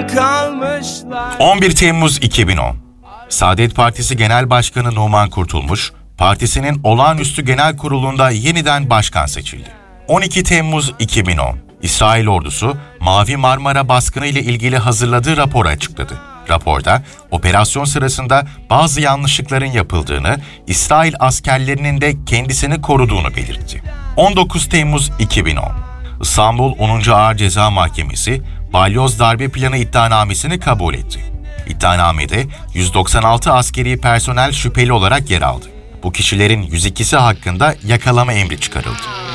kalmışlar. 11 Temmuz 2010. Saadet Partisi Genel Başkanı Numan Kurtulmuş, partisinin olağanüstü genel kurulunda yeniden başkan seçildi. 12 Temmuz 2010. İsrail ordusu Mavi Marmara baskını ile ilgili hazırladığı raporu açıkladı. Raporda operasyon sırasında bazı yanlışlıkların yapıldığını, İsrail askerlerinin de kendisini koruduğunu belirtti. 19 Temmuz 2010. İstanbul 10. Ağır Ceza Mahkemesi balyoz darbe planı iddianamesini kabul etti. İddianamede 196 askeri personel şüpheli olarak yer aldı. Bu kişilerin 102'si hakkında yakalama emri çıkarıldı.